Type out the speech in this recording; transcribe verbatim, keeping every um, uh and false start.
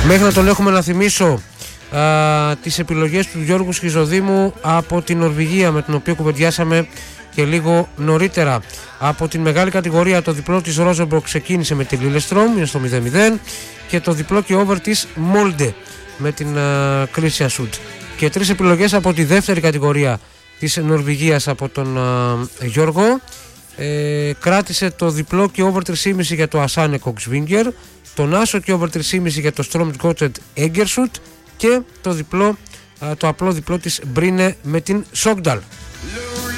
Μέχρι να τον έχουμε να θυμίσω α, τις επιλογές του Γιώργου Σχιζοδήμου από την Νορβηγία, με την οποία κουβεντιάσαμε και λίγο νωρίτερα. Από την μεγάλη κατηγορία το διπλό της Rosenborg ξεκίνησε με τη Lillestrøm, είναι στο μηδέν μηδέν, και το διπλό και over της Molde με την Kristiansund. Και τρεις επιλογές από τη δεύτερη κατηγορία της Νορβηγίας από τον α, Γιώργο. Ε, κράτησε το διπλό και over τρία κόμμα πέντε για το Asane Kongsvinger, τον άσο και over τρία κόμμα πέντε για το Storm Gotted Egersund και το, διπλό, α, το απλό διπλό της Brine με την Sogndal.